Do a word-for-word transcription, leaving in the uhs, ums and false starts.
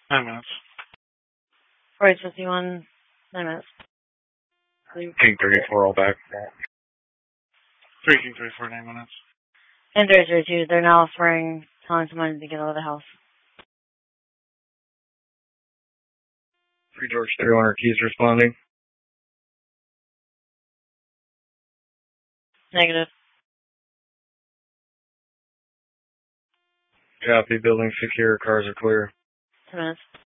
Nine minutes. Right, fifty-one, nine minutes. King thirty-four, all back. Three King thirty-four, nine minutes. And three thirty-two, they're now offering telling someone to get out of the house. Free George three hundred keys responding. Negative. Copy, building secure, cars are clear. Ten minutes.